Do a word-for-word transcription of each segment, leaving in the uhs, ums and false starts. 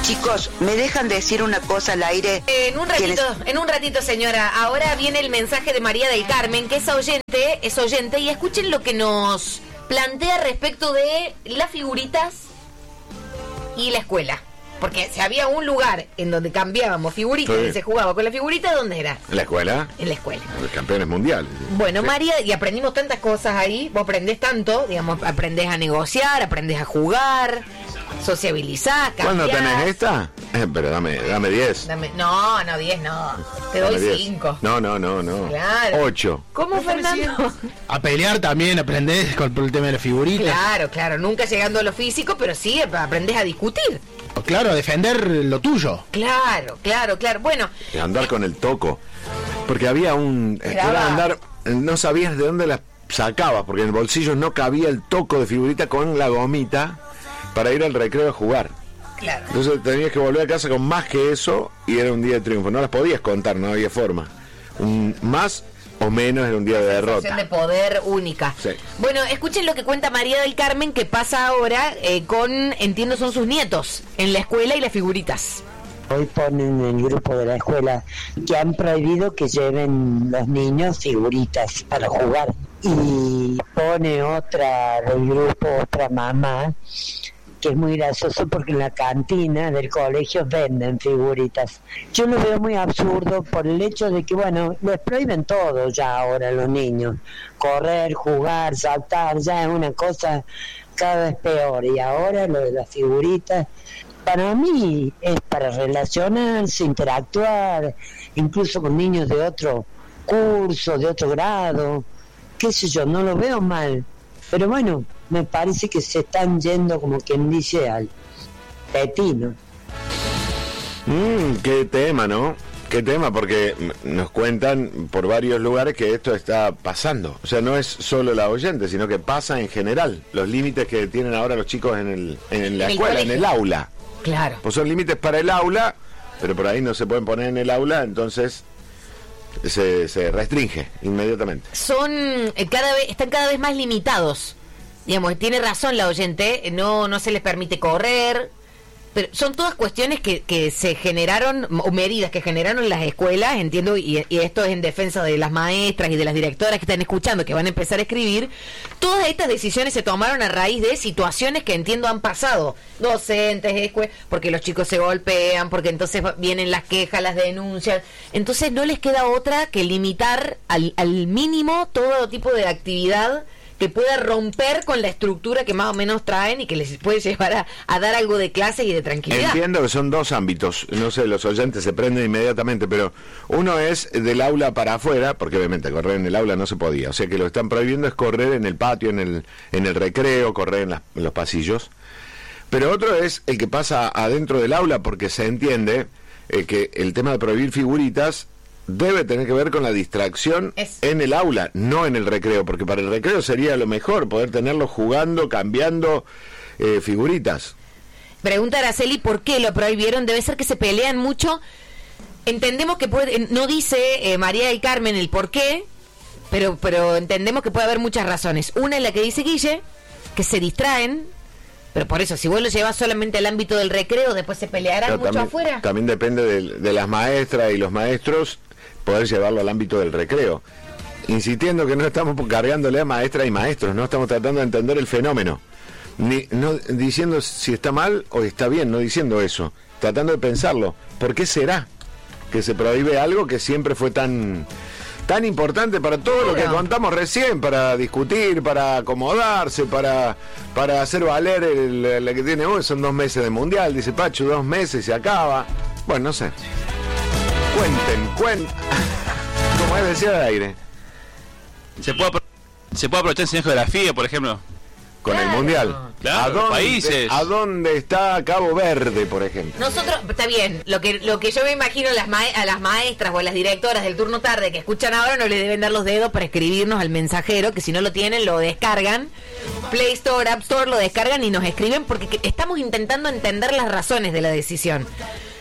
Chicos, ¿me dejan decir una cosa al aire? Eh, en un ratito, en un ratito, señora. Ahora viene el mensaje de María del Carmen, que es oyente, es oyente, y escuchen lo que nos plantea respecto de las figuritas y la escuela. Porque si había un lugar en donde cambiábamos figuritas sí. y se jugaba con la figurita, ¿dónde era? ¿En la escuela? En la escuela. Los campeones mundiales. Bueno, sí. María, y aprendimos tantas cosas ahí. Vos aprendés tanto, digamos, aprendés a negociar, aprendés a jugar, sociabilizar, cambiar. ¿Cuándo tenés esta? Eh, pero dame, dame diez. Dame, no, no, diez no. Te doy cinco. No, no, no, no. Claro. ocho. ¿Cómo, Fernando? A pelear también aprendés con el tema de las figuritas. Claro, claro. Nunca llegando a lo físico, pero sí aprendés a discutir. Claro, a defender lo tuyo. Claro, claro, claro. Bueno. Y andar con el toco. Porque había un... Era andar... No sabías de dónde las sacabas, porque en el bolsillo no cabía el toco de figurita con la gomita para ir al recreo a jugar. Claro. Entonces tenías que volver a casa con más que eso y era un día de triunfo. No las podías contar, no había forma. Un, más o menos era un día de derrota. De poder única. Sí. Bueno, escuchen lo que cuenta María del Carmen, que pasa ahora eh, con, entiendo, son sus nietos en la escuela y las figuritas. Hoy ponen en el grupo de la escuela que han prohibido que lleven los niños figuritas para jugar. Y pone otra del grupo, otra mamá, que es muy gracioso porque en la cantina del colegio venden figuritas. Yo lo veo muy absurdo por el hecho de que, bueno, les prohíben todo ya ahora a los niños. Correr, jugar, saltar, ya es una cosa cada vez peor. Y ahora lo de las figuritas, para mí es para relacionarse, interactuar, incluso con niños de otro curso, de otro grado, qué sé yo, no lo veo mal. Pero bueno, me parece que se están yendo, como quien dice, al pepino. Mmm, qué tema, ¿no? Qué tema, porque nos cuentan por varios lugares que esto está pasando. O sea, no es solo la oyente, sino que pasa en general. Los límites que tienen ahora los chicos en, el, en la en escuela, en el aula. Claro. Pues son límites para el aula, pero por ahí no se pueden poner en el aula, entonces... Se, se restringe inmediatamente. Son eh, cada vez están cada vez más limitados. Digamos, tiene razón la oyente, no no se les permite correr, pero son todas cuestiones que, que se generaron, o medidas que generaron las escuelas, entiendo, y, y esto es en defensa de las maestras y de las directoras que están escuchando, que van a empezar a escribir. Todas estas decisiones se tomaron a raíz de situaciones que entiendo han pasado, docentes, escuelas, porque los chicos se golpean, porque entonces vienen las quejas, las denuncias, entonces no les queda otra que limitar al, al mínimo todo tipo de actividad que pueda romper con la estructura que más o menos traen y que les puede llevar a, a dar algo de clase y de tranquilidad. Entiendo que son dos ámbitos, no sé, los oyentes se prenden inmediatamente, pero uno es del aula para afuera, porque obviamente correr en el aula no se podía, o sea que lo que están prohibiendo es correr en el patio, en el, en el recreo, correr en, las, en los pasillos, pero otro es el que pasa adentro del aula, porque se entiende eh, que el tema de prohibir figuritas debe tener que ver con la distracción es. en el aula, no en el recreo, porque para el recreo sería lo mejor, poder tenerlos jugando, cambiando eh, figuritas. Pregunta Araceli, ¿por qué lo prohibieron? Debe ser que se pelean mucho. Entendemos que puede, no dice eh, María del Carmen el por qué, pero, pero entendemos que puede haber muchas razones. Una es la que dice Guille, que se distraen, pero por eso, si vos lo llevas solamente al ámbito del recreo, después se pelearán Pero mucho también, afuera. También depende de, de las maestras y los maestros poder llevarlo al ámbito del recreo, insistiendo que no estamos cargándole a maestras y maestros, no estamos tratando de entender el fenómeno, ni no diciendo si está mal o está bien, no diciendo eso, tratando de pensarlo. ¿Por qué será que se prohíbe algo que siempre fue tan tan importante para todo claro. lo que contamos recién, para discutir, para acomodarse, para para hacer valer el, el, el que tiene hoy? Son dos meses de mundial, dice Pachu, dos meses y se acaba. Bueno, no sé. Cuenten, cuenten. Como es decir al aire. Se puede, se puede aprovechar enseñar geografía, por ejemplo. Con claro. el mundial. Claro, ¿A dónde, países. ¿A dónde está Cabo Verde, por ejemplo? Nosotros, está bien, lo que lo que yo me imagino a las, ma- a las maestras o a las directoras del turno tarde que escuchan ahora no le deben dar los dedos para escribirnos al mensajero, que si no lo tienen lo descargan, Play Store, App Store, lo descargan y nos escriben porque estamos intentando entender las razones de la decisión.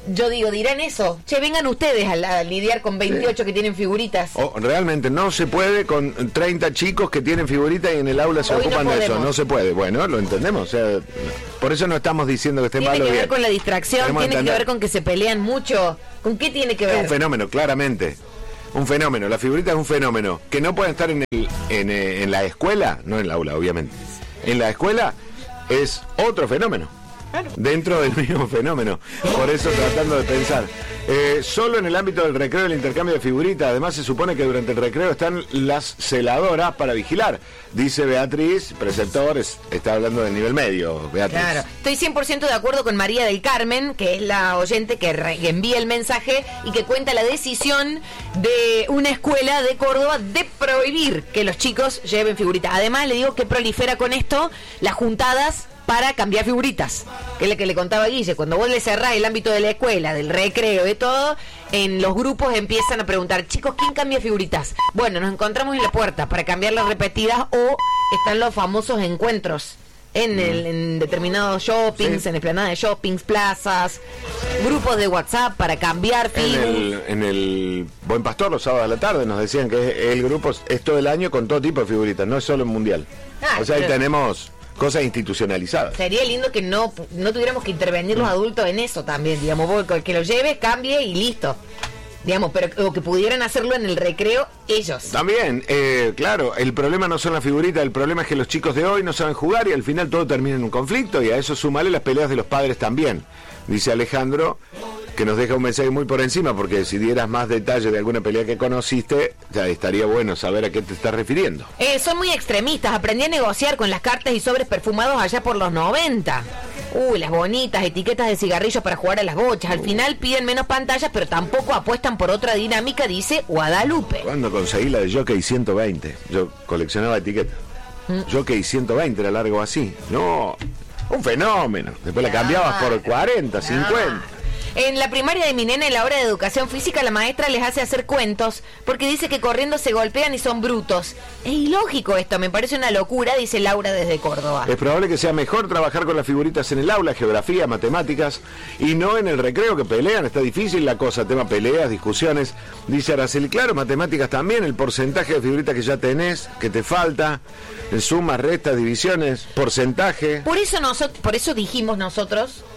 yo digo, dirán eso. Che, vengan ustedes a, a lidiar con veintiocho sí. que tienen figuritas. O, realmente no se puede con treinta chicos que tienen figuritas y en el aula se Hoy ocupan no de eso. No se puede. Bueno, lo entendemos. O sea, por eso no estamos diciendo que esté malo. Tiene que ver bien. con la distracción, Tenemos tiene que ver con que se pelean mucho. ¿Con qué tiene que ver? Es un fenómeno, claramente. Un fenómeno. La figurita es un fenómeno. Que no pueden estar en, el, en, en la escuela, no en el aula, obviamente. En la escuela es otro fenómeno. Claro. Dentro del mismo fenómeno. Por eso tratando de pensar. Eh, solo en el ámbito del recreo el intercambio de figuritas. Además se supone que durante el recreo están las celadoras para vigilar. Dice Beatriz, preceptores, está hablando del nivel medio, Beatriz. Claro, estoy cien por ciento de acuerdo con María del Carmen, que es la oyente que, re- que envía el mensaje y que cuenta la decisión de una escuela de Córdoba de prohibir que los chicos lleven figuritas. Además le digo que prolifera con esto las juntadas para cambiar figuritas, que es lo que le contaba a Guille. Cuando vos le cerrás el ámbito de la escuela, del recreo, de todo, en los grupos empiezan a preguntar, chicos, ¿quién cambia figuritas? Bueno, nos encontramos en la puerta para cambiarlas repetidas, o están los famosos encuentros en, el, en determinados shoppings, sí. en esplanadas de shoppings, plazas, grupos de WhatsApp para cambiar figuras. En el, en el Buen Pastor, los sábados a la tarde, nos decían que el grupo es todo el año con todo tipo de figuritas, no es solo en mundial. Ah, o sea, ahí tenemos cosas institucionalizadas. Sería lindo que no no tuviéramos que intervenir los adultos en eso también, digamos, vos, que lo lleve, cambie y listo. Digamos, pero o que pudieran hacerlo en el recreo ellos. También, eh, claro, el problema no son las figuritas, el problema es que los chicos de hoy no saben jugar y al final todo termina en un conflicto, y a eso sumale las peleas de los padres también. Dice Alejandro, que nos deja un mensaje muy por encima, porque si dieras más detalle de alguna pelea que conociste, ya estaría bueno saber a qué te estás refiriendo. Eh, son muy extremistas, aprendí a negociar con las cartas y sobres perfumados allá por los noventa. Uy, las bonitas etiquetas de cigarrillos para jugar a las bochas. Al final piden menos pantallas, pero tampoco apuestan por otra dinámica, dice Guadalupe. Cuando conseguí la de Jockey ciento veinte, yo coleccionaba etiquetas. ¿Mm? Jockey ciento veinte era largo así. No, un fenómeno. Después la cambiabas por cuarenta, cincuenta. En la primaria de mi nena, en la hora de educación física, la maestra les hace hacer cuentos porque dice que corriendo se golpean y son brutos. Es ilógico esto, me parece una locura, dice Laura desde Córdoba. Es probable que sea mejor trabajar con las figuritas en el aula, geografía, matemáticas, y no en el recreo, que pelean. Está difícil la cosa, tema peleas, discusiones. Dice Araceli, claro, matemáticas también, el porcentaje de figuritas que ya tenés, que te falta, en sumas, restas, divisiones, porcentaje. Por eso, nosotros, por eso dijimos nosotros...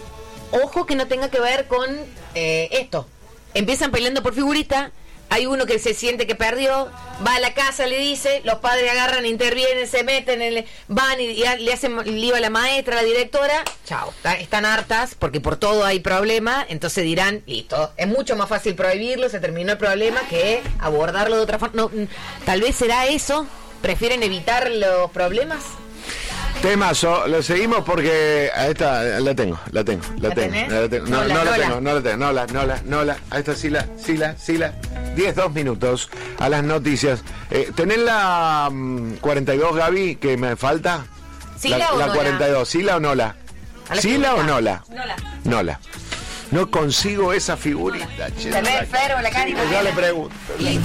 Ojo que no tenga que ver con eh, esto. Empiezan peleando por figurita, hay uno que se siente que perdió, va a la casa, le dice, los padres agarran, intervienen, se meten, en el, van y, y le hacen lío a la maestra, a la directora, chao, están hartas porque por todo hay problema, entonces dirán, listo, es mucho más fácil prohibirlo, se terminó el problema, que abordarlo de otra forma. No, tal vez será eso, prefieren evitar los problemas. Temazo, lo seguimos porque a esta la tengo, la tengo, la, ¿La tengo, la tengo. No, no, no la, la tengo, no la tengo, no la, no la, no la, a esta sí la, sí la, sí la. diez, dos minutos a las noticias. Eh, ¿Tenés la um, cuarenta y dos, Gaby, que me falta? ¿Sila la, o la no cuarenta y dos, ¿Sila o no la? ¿Sila o no la? No la. No la. No consigo esa figurita, che. Te ve enfermo la cara y no. Ya le pregunto.